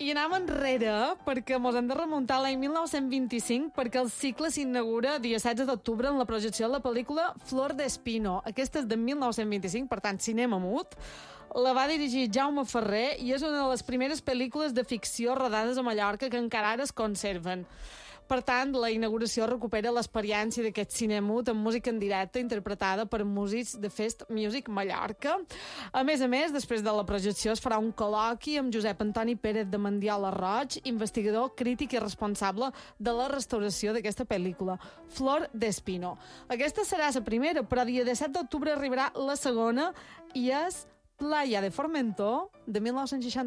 I anem enrere, perquè mos hem de remuntar l'any 1925, perquè el cicle s'inaugura dia 16 d'octubre en la projecció de la pel·lícula Flor d'Espino. Aquesta és de 1925, per tant, cinema mut. La va dirigir Jaume Ferrer i és una de les primeres pel·lícules de ficció rodades a Mallorca que encara ara es conserven. Per tant, la inauguració recupera l'experiència d'aquest cine mut amb música en directe interpretada per músics de Fest Music Mallorca. A més, després de la projecció es farà un col·loqui amb Josep Antoni Pérez de Mandiola Roig, investigador, crític i responsable de la restauració d'aquesta pel·lícula, Flor d'Espino. Aquesta serà la primera, però dia 17 d'octubre arribarà la segona i és Playa de Formentor, de 1960.